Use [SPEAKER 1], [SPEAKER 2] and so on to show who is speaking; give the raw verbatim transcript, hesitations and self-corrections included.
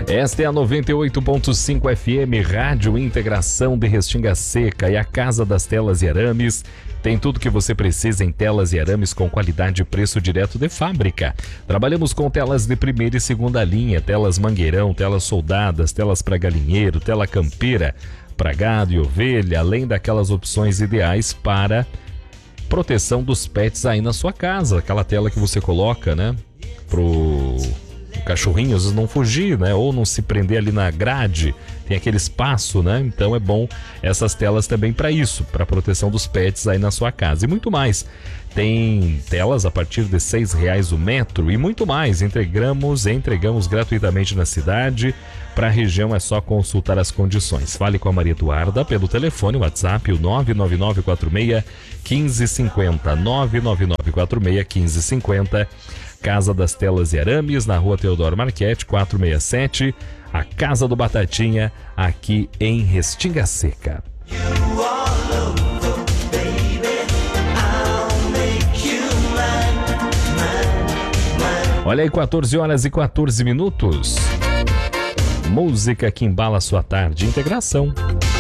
[SPEAKER 1] Esta é a noventa e oito ponto cinco F M, Rádio Integração de Restinga Seca, e a Casa das Telas e Arames. Tem tudo que você precisa em telas e arames com qualidade e preço direto de fábrica. Trabalhamos com telas de primeira e segunda linha, telas mangueirão, telas soldadas, telas para galinheiro, tela campeira para gado e ovelha, além daquelas opções ideais para proteção dos pets aí na sua casa. Aquela tela que você coloca, né, pro cachorrinho às vezes não fugir, né, ou não se prender ali na grade, tem aquele espaço, né? Então é bom essas telas também para isso, para proteção dos pets aí na sua casa e muito mais. Tem telas a partir de seis reais o metro e muito mais. Entregamos, entregamos gratuitamente na cidade. Para a região é só consultar as condições. Fale com a Maria Eduarda pelo telefone WhatsApp, o nove nove nove quatro seis um cinco cinco zero, nove nove nove quatro seis um cinco cinco zero. Casa das Telas e Arames, na rua Teodoro Marchetti, quatrocentos e sessenta e sete. A Casa do Batatinha, aqui em Restinga Seca. Olha aí, quatorze horas e quatorze minutos. Música que embala a sua tarde. Integração.